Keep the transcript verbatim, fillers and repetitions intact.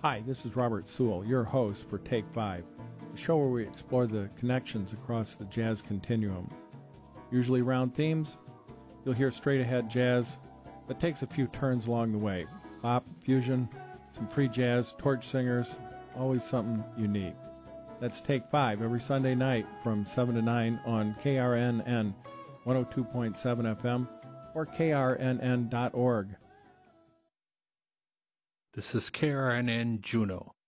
Hi, this is Robert Sewell, your host for Take Five, the show where we explore the connections across the jazz continuum. Usually around themes, you'll hear straight-ahead jazz that takes a few turns along the way. Pop, fusion, some free jazz, torch singers, always something unique. That's Take Five every Sunday night from seven to nine on K R N N one oh two point seven F M or K R N N dot org. This is K R N N Juneau,